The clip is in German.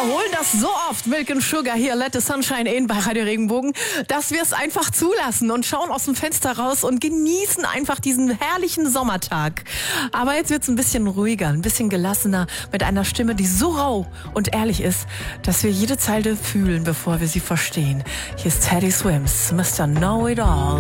wiederholen das so oft, Milk and Sugar hier, Let the Sunshine In bei Radio Regenbogen, dass wir es einfach zulassen und schauen aus dem Fenster raus und genießen einfach diesen herrlichen Sommertag. Aber jetzt wird es ein bisschen ruhiger, ein bisschen gelassener, mit einer Stimme, die so rau und ehrlich ist, dass wir jede Zeile fühlen, bevor wir sie verstehen. Hier ist Teddy Swims, Mr. Know It All.